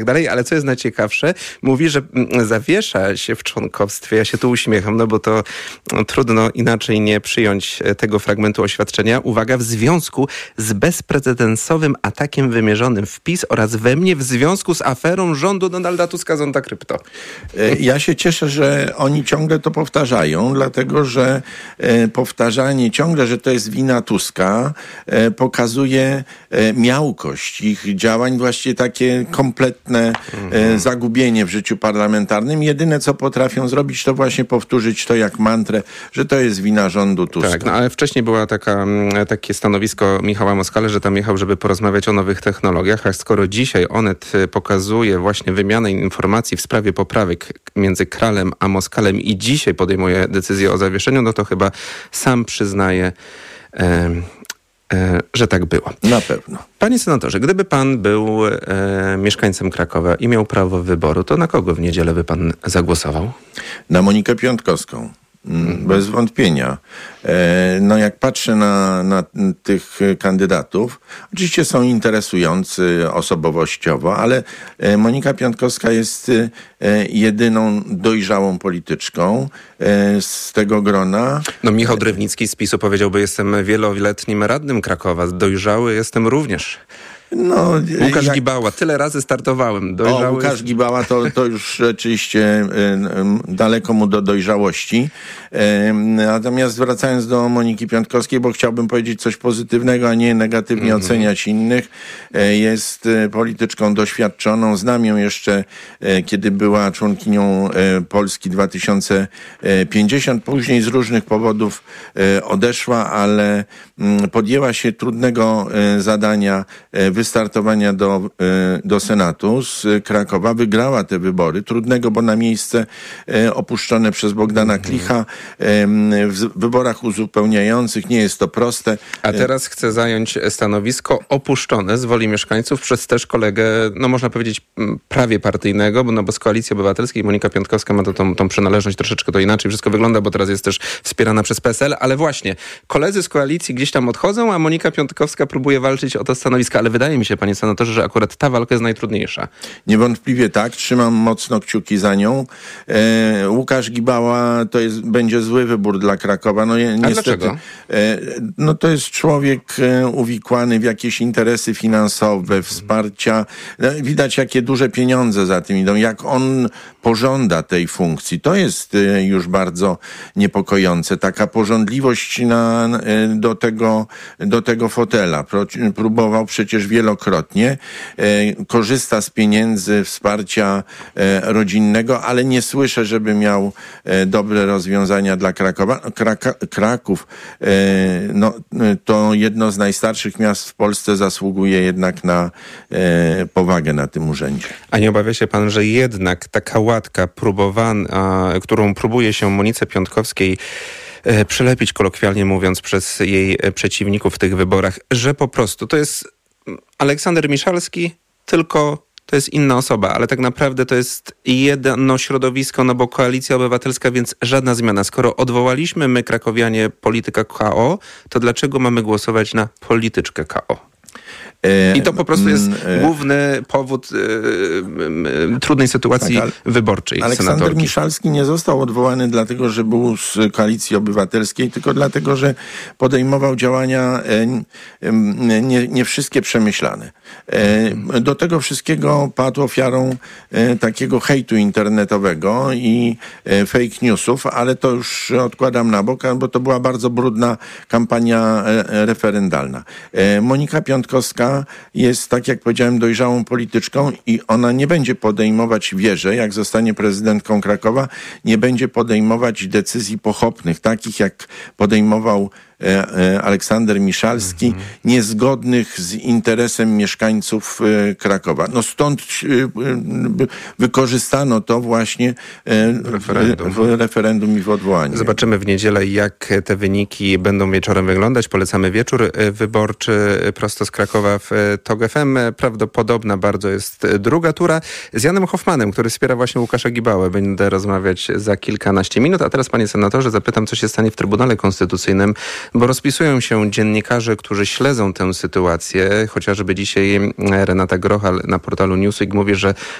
dalej, ale co jest najciekawsze, mówi, że zawiesza się w członkostwie. Ja się tu uśmiecham, no bo to trudno inaczej nie przyjąć tego fragmentu oświadczenia. Uwaga, w związku z bezprecedensowym atakiem wymierzonym w PiS oraz we mnie w związku z aferą rządu Donalda Tuska Zonda Krypto. Ja się cieszę, że oni ciągle to powtarzają, dlatego że powtarzanie ciągle, że to jest wina Tuska, pokazuje miałkość ich działań, właściwie takie kompletne zagubienie w życiu parlamentarnym. Jedyne, co potrafią zrobić, to właśnie powtórzyć to jak mantrę, że to jest wina rządu Tuska. Tak, no ale wcześniej była takie stanowisko Michała Moskale, że tam jechał, żeby porozmawiać o nowych technologiach, a skoro dzisiaj Onet pokazuje właśnie wymianę informacji w sprawie poprawek między Kralem a Moskalem i dzisiaj podejmuje decyzję o zawieszeniu, no to chyba sam przyznaje, że tak było. Na pewno. Panie senatorze, gdyby pan był mieszkańcem Krakowa i miał prawo wyboru, to na kogo w niedzielę by pan zagłosował? Na Monikę Piątkowską. Bez wątpienia. No jak patrzę na tych kandydatów, oczywiście są interesujący osobowościowo, ale Monika Piątkowska jest jedyną dojrzałą polityczką z tego grona. No Michał Drewnicki z PiS-u powiedziałby, jestem wieloletnim radnym Krakowa, dojrzały jestem również. No, Łukasz Gibała, tyle razy startowałem. Łukasz Gibała to już rzeczywiście daleko mu do dojrzałości. Natomiast wracając do Moniki Piątkowskiej, bo chciałbym powiedzieć coś pozytywnego, a nie negatywnie oceniać innych. Jest polityczką doświadczoną. Znam ją jeszcze, kiedy była członkinią Polski 2050. Później z różnych powodów odeszła, ale podjęła się trudnego zadania wystartowania do Senatu z Krakowa. Wygrała te wybory. Trudnego, bo na miejsce opuszczone przez Bogdana Klicha w wyborach uzupełniających nie jest to proste. A teraz chce zająć stanowisko opuszczone z woli mieszkańców przez też kolegę, no można powiedzieć prawie partyjnego, bo z Koalicji Obywatelskiej Monika Piątkowska ma tą przynależność troszeczkę to inaczej wszystko wygląda, bo teraz jest też wspierana przez PSL, ale właśnie koledzy z koalicji gdzieś tam odchodzą, a Monika Piątkowska próbuje walczyć o to stanowisko, ale wydaje mi się, panie senatorze, że akurat ta walka jest najtrudniejsza. Niewątpliwie tak. Trzymam mocno kciuki za nią. Łukasz Gibała będzie zły wybór dla Krakowa. No niestety. Dlaczego? No to jest człowiek uwikłany w jakieś interesy finansowe, wsparcia. Widać, jakie duże pieniądze za tym idą. Jak on pożąda tej funkcji. To jest już bardzo niepokojące. Taka pożądliwość do tego fotela. Próbował przecież wielokrotnie. Korzysta z pieniędzy, wsparcia rodzinnego, ale nie słyszę, żeby miał dobre rozwiązania dla Krakowa. Kraków to jedno z najstarszych miast w Polsce, zasługuje jednak na powagę na tym urzędzie. A nie obawia się pan, że jednak taka łatka próbowana, którą próbuje się Monice Piątkowskiej przylepić, kolokwialnie mówiąc, przez jej przeciwników w tych wyborach, że po prostu to jest Aleksander Miszalski, tylko to jest inna osoba, ale tak naprawdę to jest jedno środowisko, no bo Koalicja Obywatelska, więc żadna zmiana. Skoro odwołaliśmy my, krakowianie, polityka KO, to dlaczego mamy głosować na polityczkę KO? I to po prostu jest główny powód trudnej sytuacji wyborczej. Aleksander Miszalski nie został odwołany dlatego, że był z Koalicji Obywatelskiej, tylko dlatego, że podejmował działania nie wszystkie przemyślane. Do tego wszystkiego padł ofiarą takiego hejtu internetowego i fake newsów, ale to już odkładam na bok, bo to była bardzo brudna kampania referendalna. Monika Piątkowska jest, tak jak powiedziałem, dojrzałą polityczką i ona nie będzie podejmować, wierzę, jak zostanie prezydentką Krakowa, nie będzie podejmować decyzji pochopnych, takich jak podejmował Aleksander Miszalski, niezgodnych z interesem mieszkańców Krakowa. No stąd wykorzystano to właśnie w referendum i w odwołaniu. Zobaczymy w niedzielę, jak te wyniki będą wieczorem wyglądać. Polecamy wieczór wyborczy prosto z Krakowa w TOG FM. Prawdopodobna bardzo jest druga tura z Janem Hoffmanem, który wspiera właśnie Łukasza Gibałę. Będę rozmawiać za kilkanaście minut. A teraz, panie senatorze, zapytam, co się stanie w Trybunale Konstytucyjnym. Bo rozpisują się dziennikarze, którzy śledzą tę sytuację. Chociażby dzisiaj Renata Grochal na portalu Newsweek mówi, że